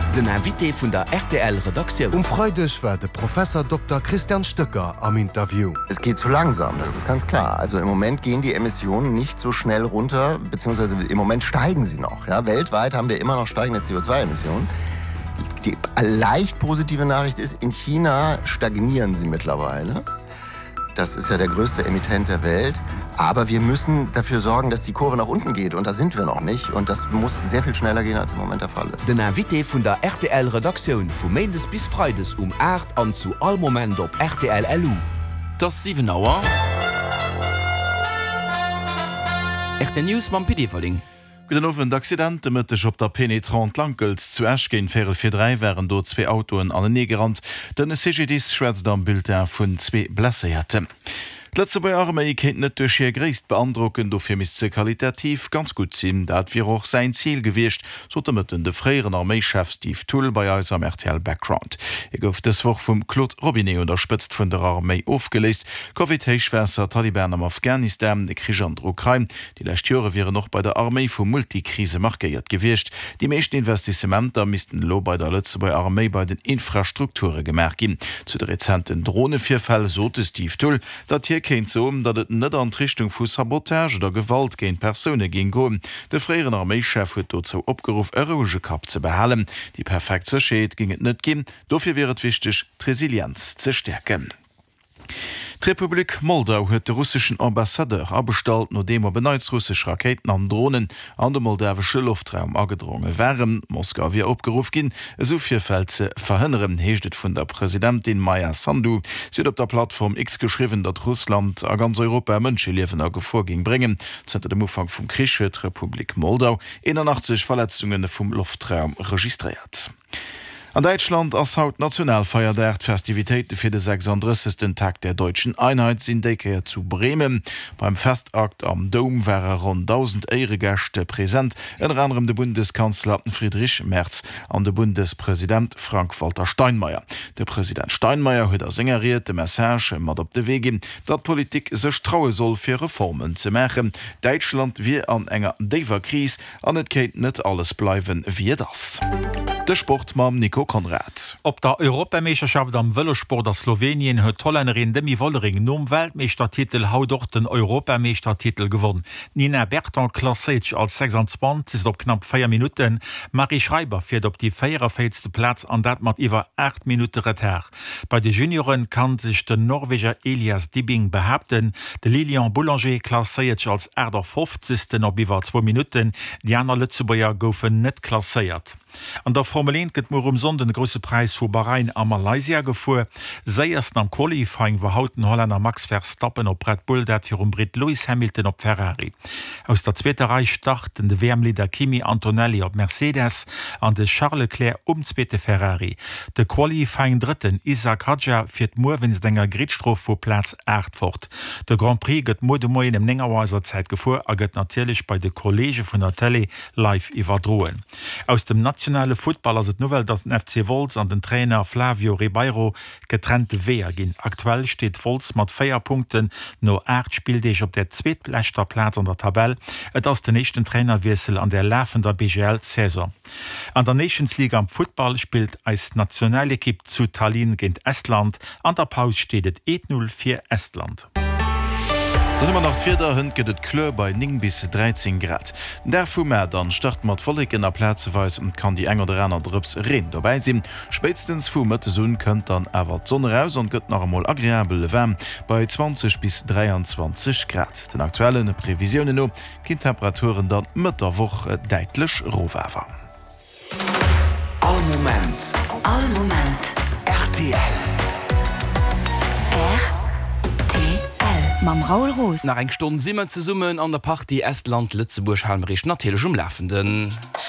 Den Invité vun der RTL-Redaktion. Freitag war der Professor Dr. Christian Stöcker am Interview. Es geht zu langsam, das ist ganz klar. Also im Moment gehen die Emissionen nicht so schnell runter, beziehungsweise im Moment steigen sie noch. Ja, weltweit haben wir immer noch steigende CO2-Emissionen. Die leicht positive Nachricht ist, in China stagnieren sie mittlerweile. Das ist ja der größte Emittent der Welt. Aber wir müssen dafür sorgen, dass die Kurve nach unten geht. Und da sind wir noch nicht. Und das muss sehr viel schneller gehen, als im Moment der Fall ist. Den Invité vun der RTL-Redaktion vom Mondes bis Freitags 8 an zu all Moment op RTL LU. Das 7 Uhr. RTL News man PD verling. Den offen d'Accidente mëttech op der Penetrant Langels zu Äschgin 443 wären do 2 Autoen an den Negerrand, den CGDs schwärzt am Bild vun 2 Blässeierte. Letzte bei Armee kennt net durch ihr gräst beandrucken, dofir mis ze qualitativ ganz gut sinn, dat wir auch sein Ziel gewircht, so damit de freieren Armeechef Steve Tull bei aus am RTL Background. Gouf des woch vum Claude Robinet unterspitzt vun der Armee aufgelesen, COVIDschwärzer Taliban am Afghanistan, de Krieg an Ukraine, die Lechtüre wäre noch bei der Armee vu Multikrise markiert gewircht. Die meisten Investissementer missten lo bei der Letzte bei Armee bei den Infrastrukture gemerk gin. Zu der rezenten Drohnevierfall sote Steve Tull, dat hier kennt so, dat et net an Richtung vu Sabotage oder Gewalt géint Persone gin go. De freieren Armeechef huet dazu opgeruf Rouge Kap ze behalen. Die perfekt zerscheet ging et net gin, dofir wäret wichtig, Resilienz ze stärken. Die Republik Moldau huet de russischen Ambassadeur abestalt, no dem beneits russsisch Raketen an Drohnen an dem moldawsche Luftraum agedrungen wären. Moskau wie opgeruf gin, sofirfeld ze verhinderen, heeschtet vun der Präsidentin Maja Sandu. Sie hat op der Plattform X geschrieben, dat Russland a ganz Europa Mënscheliewen a Gefahr ging bringen. Zter dem Umfang vum Krieg huet Republik Moldau 81 Verletzungen vum Luftraum registriert. An Deutschland ass haut Nationalfeierdert Festivitéite fir de 36. Tag der deutschen Einheit sind Decke zu Bremen. Beim Festakt am Dom wäre rund 1000 Ehrengäste präsent, unter anderem de Bundeskanzler Friedrich Merz an de Bundespräsident Frank-Walter Steinmeier. Der Präsident Steinmeier huet signeriert de Message mat op de Wege, dat Politik sech traue soll fir Reformen ze machen. Deutschland wie an enger Deverkris an et Kate net alles bleiwen wie das. Der Sportmann Nico Konrad. Op der Europameisterschaft am Wëllesport der Slowenien huet Tollenerin Demi Wollering nom Weltmeistertitel haut doch den Europameistertitel gewonnen. Nina Berton Klassetsch als 26 op knapp 4 Minuten, Marie Schreiber fährt op die 44. Platz an dat mat iwwer 8 Minuten Retard. Bei de Junioren kann sich den Norweger Elias Dibbing behaupten, de Lilian Boulanger Klassetsch als Erder 50. op iwwer 2 Minuten, die aner Lützebauer goufen net klasseiert. An der Formel 1 gëtt mor Sonde den grosse Preis vu Bahrain a Malaysia gefu. Seierst am Qualifying war hauten Holländer Max Verstappen op Red Bull, dat fir Brit Lewis Hamilton op Ferrari. Aus der zweite Reihe starten de WM-Leader Kimi Antonelli op Mercedes an de Charles Leclerc zweite Ferrari. De Qualifying dritten Isaac Hadja fir Morwens denger Gridstrof vu Platz 8 fort. De Grand Prix gëtt mo de moi in dem Nengerweiser Zeit gefu, a gëtt natürlich bei de Kollege vun der Tele live iwwerdroen. Aus dem nationale Football as et Novel, dat den FC Volz an den Trainer Flavio Ribeiro getrennte Wehr gin. Aktuell steht Volz mat 4 Punkten no 8 Spieldeich op der zweetlächter Platz an der Tabelle, et ass den nächsten Trainerwissel an der laufender BGL-Saison. An der Nations League am Football spielt als Nationalekipp zu Tallinn gegen Estland. An der Pause steht et 1-0 für Estland. Immer nach 4 Hund geht et Klö bei 9 bis 13 Grad. Der Fumer dann start mat vollig in der Plätzeweis und kann die enger der Renner Drps reden. Dabei sind spätestens Fumet Sohn könnt dann aber Sonne raus und gött noch einmal agréable Wärme bei 20 bis 23 Grad. Den aktuellen Prävisionen no kind Temperaturen dann mit der Woche deutlich rohwerfer. All Moment. RTL. Mam Raul Roos. Nach eng Stunde simmer ze summen an der Party Estland Lützeburg Halmrich natürlich umlaufenden.